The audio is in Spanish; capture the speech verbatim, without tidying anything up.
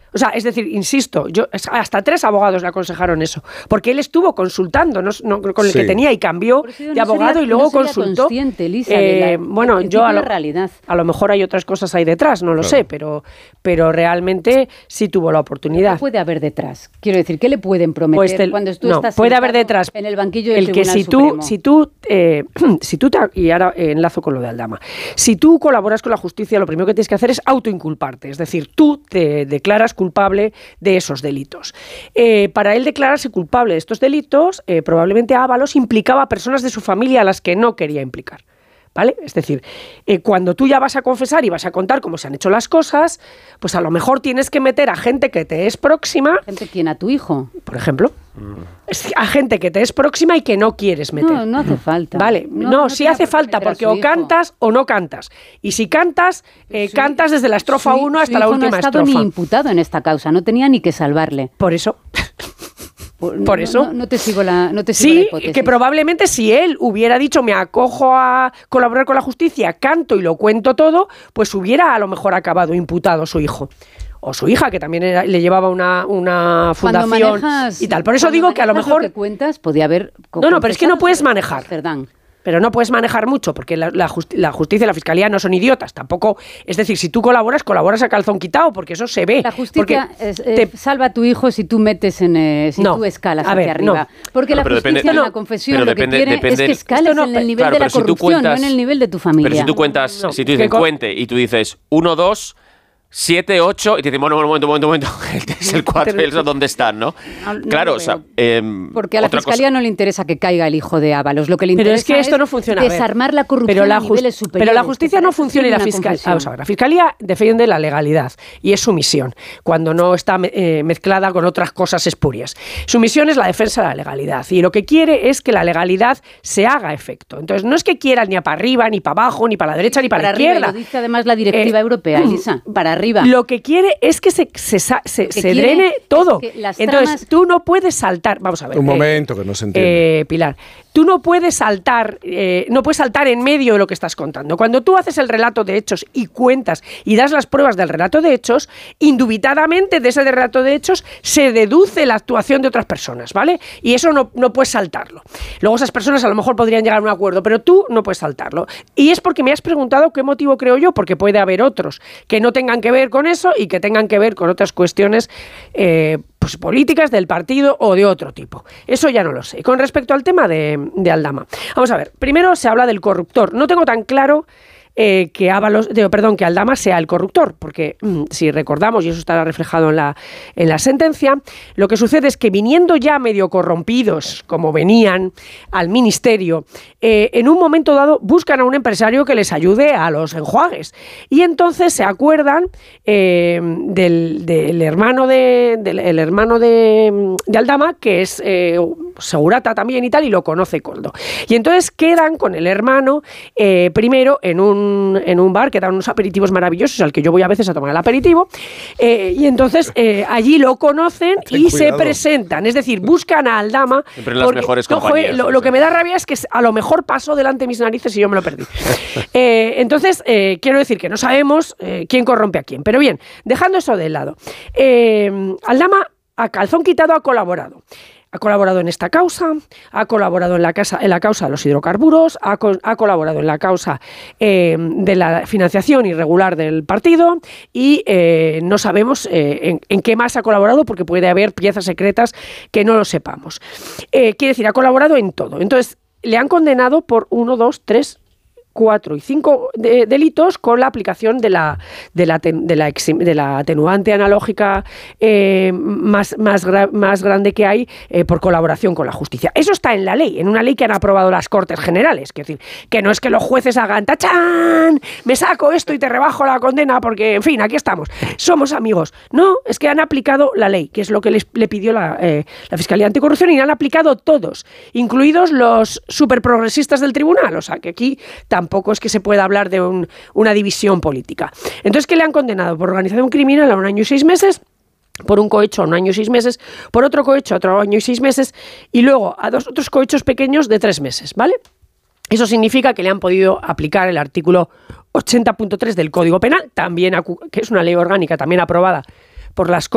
O sea, es decir, insisto, yo hasta tres abogados le aconsejaron eso, porque él estuvo consultando no, no, con el sí. que tenía y cambió de no abogado sería, y luego no consultó. Lisa, eh, de la, bueno, de yo a lo, realidad. a lo mejor hay otras cosas ahí detrás, no lo claro. sé, pero, pero realmente sí tuvo la oportunidad. ¿Qué puede haber detrás? Quiero decir, ¿qué le pueden prometer pues te, cuando tú no, estás puede haber detrás en el banquillo del el que Tribunal si Supremo? tú, si tú, eh, si tú te, y ahora eh, enlazo con lo de Aldama, si tú colaboras con la justicia, lo primero que tienes que hacer es autoinculparte, es decir, tú te declaras culpable de esos delitos. Eh, para él declararse culpable de estos delitos, eh, probablemente Ábalos implicaba a personas de su familia a las que no quería implicar. ¿Vale? Es decir, eh, cuando tú ya vas a confesar y vas a contar cómo se han hecho las cosas, pues a lo mejor tienes que meter a gente que te es próxima. ¿Gente quién? ¿A tu hijo? Por ejemplo. Mm. A gente que te es próxima y que no quieres meter. No, no hace falta. Vale, no, no, no sí hace falta, porque o cantas o no cantas. Y si cantas, eh, su, cantas desde la estrofa uno hasta la última estrofa. No ha estado ni imputado en esta causa, no tenía ni que salvarle. Por eso... Por, Por eso. No, no, no te sigo la, no te sigo sí, la hipótesis. Que probablemente si él hubiera dicho me acojo a colaborar con la justicia, canto y lo cuento todo, pues hubiera a lo mejor acabado imputado su hijo. O su hija, que también era, le llevaba una, una fundación manejas, y tal. Por eso digo que a lo mejor... Lo que cuentas, podía haber... No, no, pero es que no puedes manejar. Perdón. Pero no puedes manejar mucho, porque la, la, justi- la justicia y la fiscalía no son idiotas, tampoco. Es decir, si tú colaboras, colaboras a calzón quitado, porque eso se ve. La justicia es, eh, te... salva a tu hijo si tú metes en, eh, si no, tú escalas hacia ver, arriba. No. Porque no, la justicia depende, en la confesión lo depende, que quiere depende, es que escales no, en el nivel claro, de la corrupción, si cuentas, no en el nivel de tu familia. Pero si tú cuentas, no, si tú dices cuente y tú dices uno, dos... siete, ocho, y te dicen, bueno, bueno, momento, momento, momento, es el cuatro, y eso dónde están, ¿no? no, no claro, o sea... Eh, porque a la Fiscalía cosa. no le interesa que caiga el hijo de Ábalos, lo que le interesa pero es que esto no funciona, es desarmar la corrupción pero la a niveles superiores. Pero la justicia no funciona y la Fiscalía... Vamos a ver, la Fiscalía defiende la legalidad, y es su misión, cuando no está eh, mezclada con otras cosas espurias. Su misión es la defensa de la legalidad, y lo que quiere es que la legalidad se haga efecto. Entonces, no es que quiera ni para arriba, ni para abajo, ni para la derecha, ni para, para la izquierda. Arriba, lo dice además la directiva eh, europea, Elisa, para arriba. Lo que quiere es que se, se, se, se drene todo. Es que Entonces, tramas... tú no puedes saltar. Vamos a ver. Un eh, momento, que no se entiende. Eh, Pilar, tú no puedes saltar, eh, no puedes saltar en medio de lo que estás contando. Cuando tú haces el relato de hechos y cuentas y das las pruebas del relato de hechos, indubitadamente de ese relato de hechos se deduce la actuación de otras personas, ¿vale? Y eso no, no puedes saltarlo. Luego esas personas a lo mejor podrían llegar a un acuerdo, pero tú no puedes saltarlo. Y es porque me has preguntado qué motivo creo yo, porque puede haber otros que no tengan que ver con eso y que tengan que ver con otras cuestiones eh, pues, políticas del partido o de otro tipo. Eso ya no lo sé. Con respecto al tema de, de Aldama, vamos a ver, primero se habla del corruptor. No tengo tan claro eh, que Ábalos, de, perdón, que Aldama sea el corruptor, porque mmm, si recordamos, y eso estará reflejado en la, en la sentencia, lo que sucede es que viniendo ya medio corrompidos, como venían al ministerio, eh, en un momento dado buscan a un empresario que les ayude a los enjuagues, y entonces se acuerdan eh, del, del hermano de del el hermano de, de Aldama, que es eh, segurata también y tal, y lo conoce Coldo, y entonces quedan con el hermano eh, primero en un en un bar que dan unos aperitivos maravillosos al que yo voy a veces a tomar el aperitivo, eh, y entonces eh, allí lo conocen Ten y cuidado. se presentan, es decir, buscan a Aldama. Siempre en las porque, mejores compañías. Lo, lo que me da rabia es que a lo mejor pasó delante de mis narices y yo me lo perdí. eh, entonces, eh, quiero decir que no sabemos eh, quién corrompe a quién, pero bien, dejando eso de lado, eh, Aldama a calzón quitado ha colaborado. Ha colaborado en esta causa, ha colaborado en la, casa, en la causa de los hidrocarburos, ha, co- ha colaborado en la causa eh, de la financiación irregular del partido y eh, no sabemos eh, en, en qué más ha colaborado porque puede haber piezas secretas que no lo sepamos. Eh, quiere decir, ha colaborado en todo. Entonces, le han condenado por uno, dos, tres... cuatro y cinco de, delitos con la aplicación de la de la, de la, exim, de la atenuante analógica eh, más, más, gra, más grande que hay eh, por colaboración con la justicia. Eso está en la ley, en una ley que han aprobado las Cortes Generales. Es decir, que no es que los jueces hagan ¡tachán! Me saco esto y te rebajo la condena porque, en fin, aquí estamos. Somos amigos. No, es que han aplicado la ley, que es lo que les, le pidió la, eh, la Fiscalía Anticorrupción, y la han aplicado todos, incluidos los superprogresistas del tribunal. O sea, que aquí tampoco es que se pueda hablar de un, una división política. Entonces, ¿qué le han condenado? Por organización criminal a un año y seis meses, por un cohecho a un año y seis meses, por otro cohecho a otro año y seis meses, y luego a dos otros cohechos pequeños de tres meses, ¿vale? Eso significa que le han podido aplicar el artículo ochenta punto tres del Código Penal, también, que es una ley orgánica también aprobada por las Cortes